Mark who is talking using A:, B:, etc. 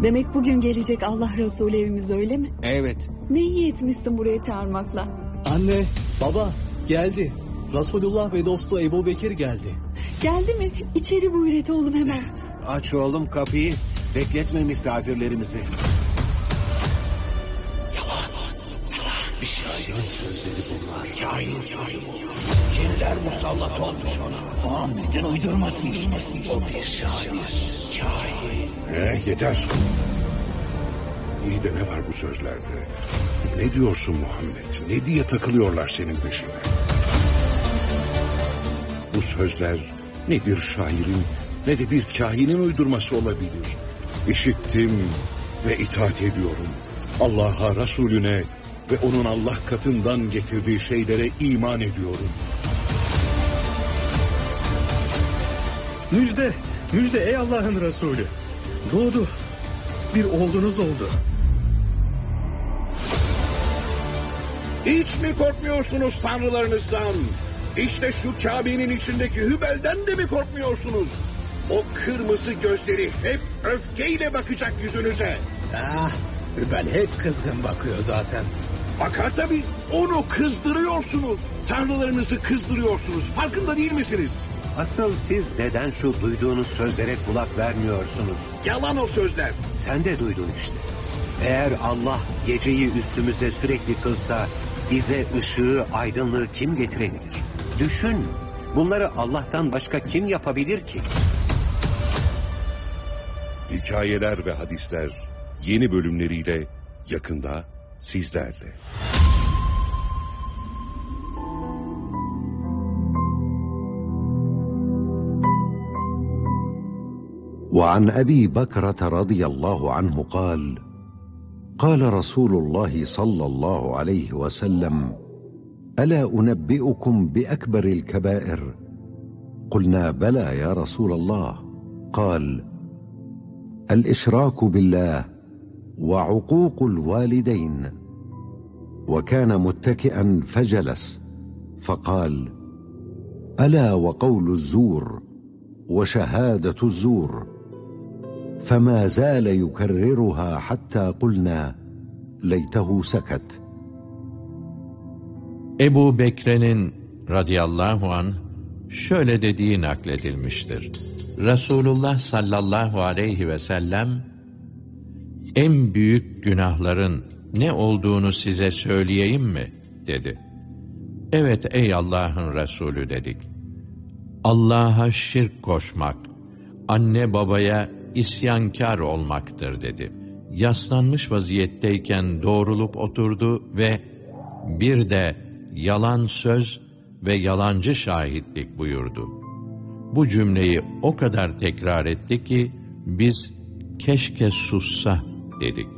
A: Demek bugün gelecek Allah Resulü evimize, öyle mi?
B: Evet.
A: Ne iyi etmişsin buraya çağırmakla.
C: Anne, baba geldi. Resulullah ve dostu Ebu Bekir geldi.
A: Geldi mi? İçeri buyur et oğlum hemen.
B: Aç oğlum kapıyı. Bekletme misafirlerimizi. Yalan. Bir şairin sözleri bunlar. Kain sözü bu. Cinler musallat olmuş ona.
D: Muhammed'in uydurması.
B: O bir şair. Kain.
E: Yeter. İyi de ne var bu sözlerde? Ne diyorsun Muhammed? Ne diye takılıyorlar senin peşine? Bu sözler ne bir şairin ne de bir kahinin uydurması olabilir. İşittim ve itaat ediyorum. Allah'a, Resulüne ve onun Allah katından getirdiği şeylere iman ediyorum.
F: Müjde ey Allah'ın Resulü. Doğdu. Bir oğlunuz oldu.
E: Hiç mi korkmuyorsunuz tanrılarınızdan? İşte şu Kabe'nin içindeki Hübel'den de mi korkmuyorsunuz? O kırmızı gözleri hep öfkeyle bakacak yüzünüze.
D: Hübel hep kızgın bakıyor zaten.
E: Bakar tabii, onu kızdırıyorsunuz. Tanrılarınızı kızdırıyorsunuz. Farkında değil misiniz?
B: Asıl siz neden şu duyduğunuz sözlere kulak vermiyorsunuz?
E: Yalan o sözler.
B: Sen de duydun işte. Eğer Allah geceyi üstümüze sürekli kılsa bize ışığı, aydınlığı kim getirebilir? Düşün, bunları Allah'tan başka kim yapabilir ki?
E: Hikayeler ve hadisler yeni bölümleriyle yakında sizlerle.
G: وعن أبي بكرة رضي الله عنه قال قال رسول الله صلى الله عليه وسلم ألا أنبئكم بأكبر الكبائر قلنا بلى يا رسول الله قال الإشراك بالله وعقوق الوالدين وكان متكئا فجلس فقال ألا وقول الزور وشهادة الزور فما زال يكررها حتى قلنا ليته سكت.
H: Ebu Bekre'nin radıyallahu anh şöyle dediği nakledilmiştir. Resulullah sallallahu aleyhi ve sellem, en büyük günahların ne olduğunu size söyleyeyim mi? Dedi. Evet ey Allah'ın Resulü dedik. Allah'a şirk koşmak, anne babaya isyankar olmaktır dedi. Yaslanmış vaziyetteyken doğrulup oturdu ve bir de yalan söz ve yalancı şahitlik buyurdu. Bu cümleyi o kadar tekrar etti ki biz keşke sussa dedik.